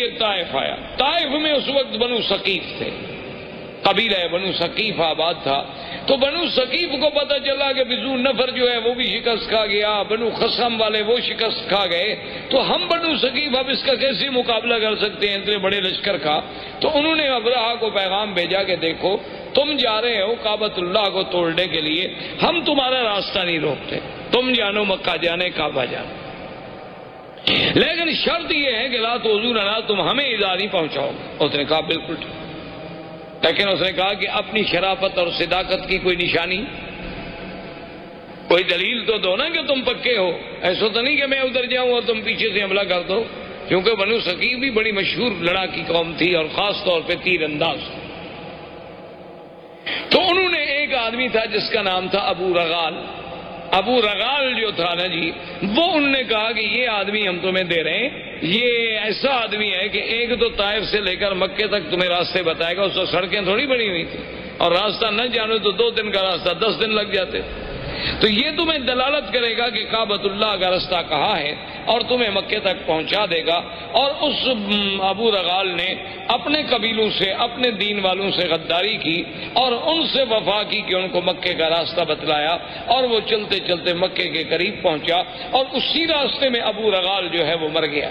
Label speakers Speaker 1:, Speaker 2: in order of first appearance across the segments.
Speaker 1: لیے طائف آیا. طائف میں اس وقت بنو ثقیف تھے، قبیلہ بنو ثقیف آباد تھا. تو بنو ثقیف کو پتہ چلا کہ ذو نفر جو ہے وہ بھی شکست کھا گیا، بنو خصم والے وہ شکست کھا گئے، تو ہم بنو ثقیف اب اس کا کیسے مقابلہ کر سکتے ہیں اتنے بڑے لشکر کا. تو انہوں نے ابرہہ کو پیغام بھیجا کہ دیکھو تم جا رہے ہو کعبۃ اللہ کو توڑنے کے لیے، ہم تمہارا راستہ نہیں روکتے، تم جانو مکہ جانے، کعبہ جانے، لیکن شرط یہ ہے کہ لا تؤذوننا، تم ہمیں ایذا نہیں پہنچاؤ. اس نے کہا بالکل ٹھیک، لیکن اس نے کہا کہ اپنی شرافت اور صداقت کی کوئی نشانی، کوئی دلیل تو دو نا کہ تم پکے ہو. ایسا تو نہیں کہ میں ادھر جاؤں اور تم پیچھے سے حملہ کر دو، کیونکہ بنو ثقیف بھی بڑی مشہور لڑاکی قوم تھی اور خاص طور پہ تیر انداز. تو انہوں نے ایک آدمی تھا جس کا نام تھا ابو رغال. ابو رغال جو تھا نا جی، وہ انہوں نے کہا کہ یہ آدمی ہم تمہیں دے رہے ہیں، یہ ایسا آدمی ہے کہ ایک تو طائف سے لے کر مکے تک تمہیں راستے بتائے گا. اس وقت سڑکیں تھوڑی بنی ہوئی تھی، اور راستہ نہ جانو تو 2 دن کا راستہ 10 دن لگ جاتے. تو یہ تمہیں دلالت کرے گا کہ کعبۃ اللہ کا راستہ کہاں ہے اور تمہیں مکے تک پہنچا دے گا. اور اس ابو رغال نے اپنے قبیلوں سے، اپنے دین والوں سے غداری کی اور ان سے وفا کی کہ ان کو مکے کا راستہ بتلایا، اور وہ چلتے چلتے مکے کے قریب پہنچا، اور اسی راستے میں ابو رغال جو ہے وہ مر گیا.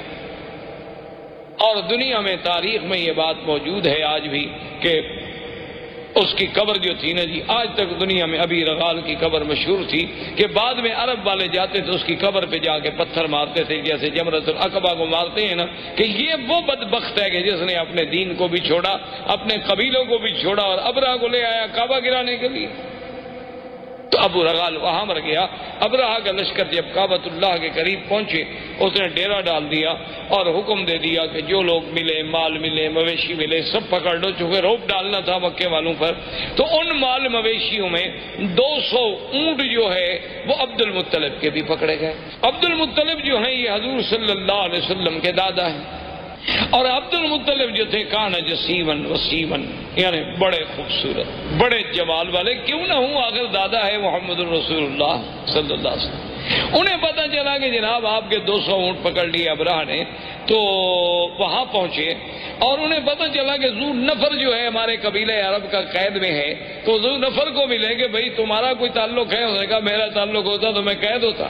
Speaker 1: اور دنیا میں تاریخ میں یہ بات موجود ہے آج بھی کہ اس کی قبر جو تھی نا جی، آج تک دنیا میں ابی رغال کی قبر مشہور تھی کہ بعد میں عرب والے جاتے تھے اس کی قبر پہ جا کے پتھر مارتے تھے، جیسے جمرۃ العقبہ کو مارتے ہیں نا، کہ یہ وہ بدبخت ہے کہ جس نے اپنے دین کو بھی چھوڑا، اپنے قبیلوں کو بھی چھوڑا، اور ابرہہ کو لے آیا کعبہ گرانے کے لیے. تو ابو رغال وہاں مر گیا. ابرہہ کا لشکر جب کعبۃ اللہ کے قریب پہنچے، اس نے ڈیرا ڈال دیا اور حکم دے دیا کہ جو لوگ ملے، مال ملے، مویشی ملے، سب پکڑ لو. چونکہ روپ ڈالنا تھا مکے والوں پر، تو ان مال مویشیوں میں 200 اونٹ جو ہے وہ عبد المطلب کے بھی پکڑے گئے. عبد المطلب جو ہیں یہ حضور صلی اللہ علیہ وسلم کے دادا ہیں، اور عبد المطلب جو تھے کان جسیمن وسیمن، یعنی بڑے خوبصورت، بڑے جمال والے، کیوں نہ ہوں اگر دادا ہے محمد الرسول اللہ صلی اللہ علیہ وسلم. انہیں پتہ چلا کہ جناب آپ کے 200 اونٹ پکڑ لیے ابرہہ نے. تو وہاں پہنچے اور انہیں پتہ چلا کہ ذو نفر جو ہے ہمارے قبیلہ عرب کا قید میں ہے. تو ذو نفر کو ملے کہ بھئی تمہارا کوئی تعلق ہے؟ اس نے کہا میرا تعلق ہوتا تو میں قید ہوتا.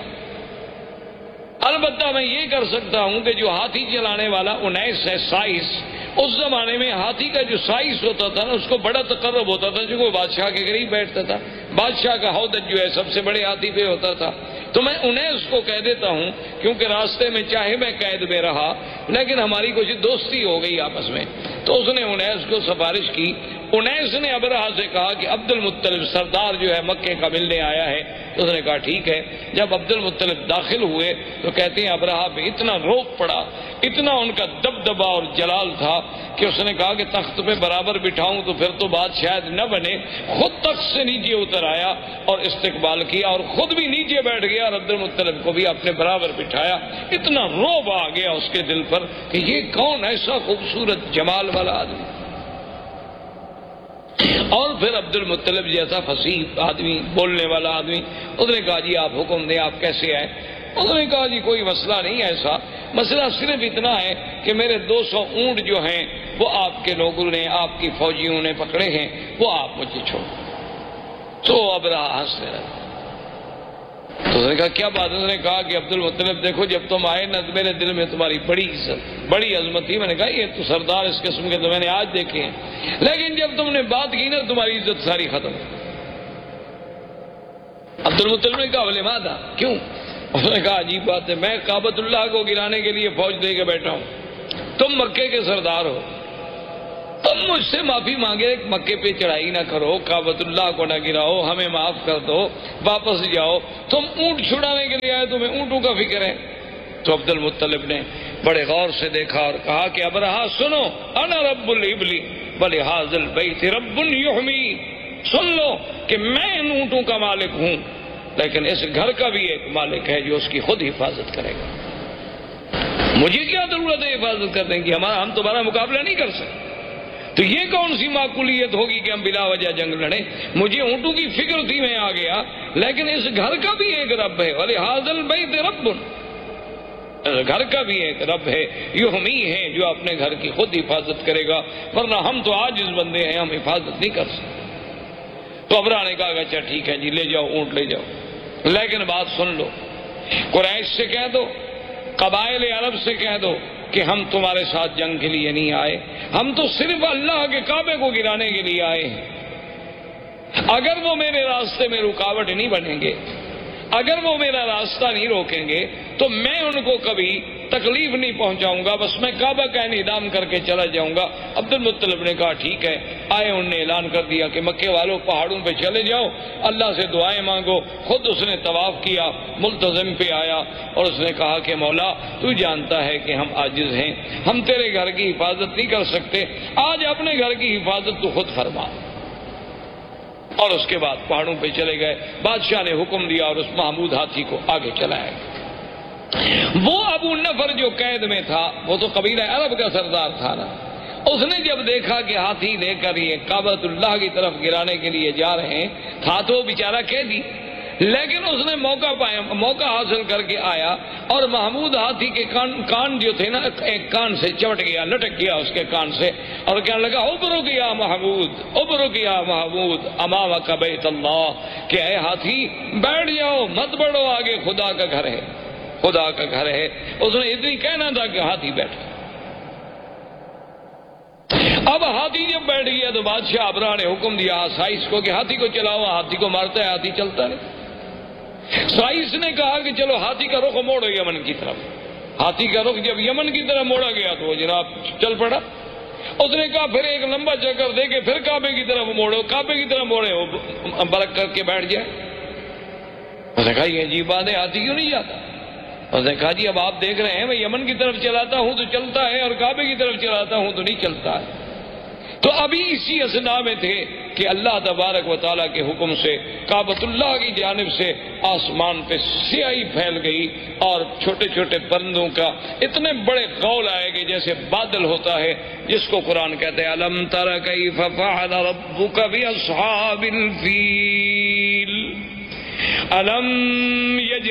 Speaker 1: البتہ میں یہ کر سکتا ہوں کہ جو ہاتھی چلانے والا 19 ہے، سائس، اس زمانے میں ہاتھی کا جو سائس ہوتا تھا نا، اس کو بڑا تقرب ہوتا تھا، جو بادشاہ کے قریب بیٹھتا تھا. بادشاہ کا ہودج جو ہے سب سے بڑے ہاتھی پہ ہوتا تھا. تو میں 19 کو کہہ دیتا ہوں، کیونکہ راستے میں چاہے میں قید میں رہا لیکن ہماری کچھ دوستی ہو گئی آپس میں. تو اس نے 19 کو سفارش کی. 19 نے ابرہہ سے کہا کہ عبد المطلب سردار جو ہے مکے کا ملنے آیا ہے. تو اس نے کہا ٹھیک ہے. جب عبد المطلب داخل ہوئے تو کہتے ہیں ابرہہ پہ اتنا روب پڑا، اتنا ان کا دبدبا اور جلال تھا کہ اس نے کہا کہ تخت پہ برابر بٹھاؤں تو پھر تو بات شاید نہ بنے. خود تخت سے نیچے اتر آیا اور استقبال کیا، اور خود بھی نیچے بیٹھ گیا اور عبد المطلب کو بھی اپنے برابر بٹھایا. اتنا روب آ گیا اس کے دل پر کہ یہ کون ایسا خوبصورت جمال والا آدمی. اور پھر عبد المطلب جیسا فصیح آدمی، بولنے والا آدمی، اس نے کہا جی آپ حکم دیں، آپ کیسے آئے؟ اس نے کہا جی کوئی مسئلہ نہیں ایسا، مسئلہ صرف اتنا ہے کہ میرے 200 اونٹ جو ہیں وہ آپ کے لوگوں نے، آپ کی فوجیوں نے پکڑے ہیں، وہ آپ مجھے چھوڑ. تو ابرہہ ہنسنے لگا. تو اس نے کہا کیا بات؟ اس نے کہا کہ عبد المطلب دیکھو جب تم آئے نا تو میرے دل میں تمہاری بڑی عزت، بڑی عظمت تھی. میں نے کہا یہ تو سردار اس قسم کے تو میں نے آج دیکھے ہیں، لیکن جب تم نے بات کی نا تمہاری عزت ساری ختم. عبد المطلب نے کہا بولے ماذا، کیوں؟ اس نے کہا عجیب بات ہے، میں کعبۃ اللہ کو گرانے کے لیے فوج دے کے بیٹھا ہوں، تم مکے کے سردار ہو، تم مجھ سے معافی مانگے مکے پہ چڑھائی نہ کرو، کعبۃ اللہ کو نہ گراؤ، ہمیں معاف کر دو، واپس جاؤ. تم اونٹ چھڑانے کے لیے آئے، تمہیں اونٹوں کا فکر ہے. تو عبد المطلب نے بڑے غور سے دیکھا اور کہا کہ ابرہہ سنو، انا رب الابل ولہذا البیت رب یحمی، سن لو کہ میں ان اونٹوں کا مالک ہوں، لیکن اس گھر کا بھی ایک مالک ہے جو اس کی خود حفاظت کرے گا. مجھے کیا ضرورت ہے حفاظت کرنے کی؟ ہم تمہارا مقابلہ نہیں کر سکتے. تو یہ کون سی معقولیت ہوگی کہ ہم بلا وجہ جنگ لڑیں؟ مجھے اونٹوں کی فکر تھی، میں آ گیا، لیکن اس گھر کا بھی ایک رب ہے. ولہذا البیت رب، گھر کا بھی ایک رب ہے، یحمی ہے جو اپنے گھر کی خود حفاظت کرے گا، ورنہ ہم تو عاجز بندے ہیں، ہم حفاظت نہیں کر سکتے۔ تو ابرہہ نے کہا کہ اچھا ٹھیک ہے جی، لے جاؤ اونٹ لے جاؤ، لیکن بات سن لو، قریش سے کہہ دو، قبائل عرب سے کہہ دو کہ ہم تمہارے ساتھ جنگ کے لیے نہیں آئے، ہم تو صرف اللہ کے کعبے کو گرانے کے لیے آئے ہیں۔ اگر وہ میرے راستے میں رکاوٹ نہیں بنیں گے، اگر وہ میرا راستہ نہیں روکیں گے تو میں ان کو کبھی تکلیف نہیں پہنچاؤں گا، بس میں کعبہ کا انہدام کر کے چلا جاؤں گا۔ عبد المطلب نے کہا ٹھیک ہے، آئے، انہوں نے اعلان کر دیا کہ مکے والوں پہاڑوں پہ چلے جاؤ، اللہ سے دعائیں مانگو۔ خود اس نے طواف کیا، ملتزم پہ آیا اور اس نے کہا کہ مولا تو جانتا ہے کہ ہم عاجز ہیں، ہم تیرے گھر کی حفاظت نہیں کر سکتے، آج اپنے گھر کی حفاظت تو خود فرما۔ اور اس کے بعد پہاڑوں پہ چلے گئے، بادشاہ نے حکم دیا اور اس محمود ہاتھی کو آگے چلایا گیا۔ وہ ابو نفر جو قید میں تھا، وہ تو قبیلہ عرب کا سردار تھا نا، اس نے جب دیکھا کہ ہاتھی لے کر یہ کعبۃ اللہ کی طرف گرانے کے لیے جا رہے ہیں، تھا تو وہ بیچارہ قیدی، لیکن اس نے موقع حاصل کر کے آیا اور محمود ہاتھی کے کان جو تھے نا، ایک کان سے چمٹ گیا، لٹک گیا اس کے کان سے، اور کہنے لگا ابرک یا محمود، ابرک یا محمود امامک بیت اللہ، کہ اے ہاتھی بیٹھ جاؤ، مت بڑھو، آگے خدا کا گھر ہے، خدا کا گھر ہے۔ اس نے اتنی کہنا تھا کہ ہاتھی بیٹھ گیا۔ اب ہاتھی جب بیٹھ گیا تو بادشاہ ابرہہ نے حکم دیا سائس کو کہ ہاتھی کو چلاؤ، ہاتھی کو مارتا ہے، ہاتھی چلتا نہیں۔ سائس نے کہا کہ چلو ہاتھی کا رخ موڑو یمن کی طرف۔ ہاتھی کا رخ جب یمن کی طرف موڑا گیا تو وہ جناب چل پڑا۔ اس نے کہا پھر ایک لمبا چکر دے کے پھر کعبے کی طرف موڑو، کعبے کی طرف موڑے، وہ برک کر کے بیٹھ جائے۔ اس نے کہا یہ عجیب بات ہے، ہاتھی کیوں نہیں جاتا؟ اس نے کہا جی اب آپ دیکھ رہے ہیں میں یمن کی طرف چلاتا ہوں تو چلتا ہے، اور کعبے کی طرف چلاتا ہوں تو نہیں چلتا ہے۔ تو ابھی اسی اثنا میں تھے کہ اللہ تبارک و تعالیٰ کے حکم سے کعبۃ اللہ کی جانب سے آسمان پہ سیاہی پھیل گئی اور چھوٹے چھوٹے پرندوں کا اتنے بڑے غول آئے کہ جیسے بادل ہوتا ہے، جس کو قرآن کہتے ہیں الم تر کیف فعل ربک باصحاب الفیل الم